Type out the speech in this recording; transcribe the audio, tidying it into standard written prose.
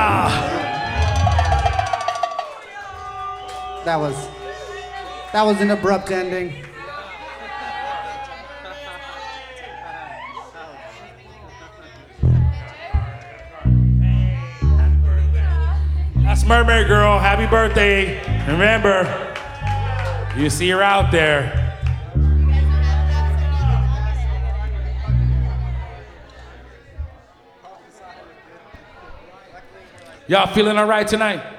That was an abrupt ending. That's Mermaid Girl. Happy birthday. Remember, you see her out there. Y'all feeling all right tonight?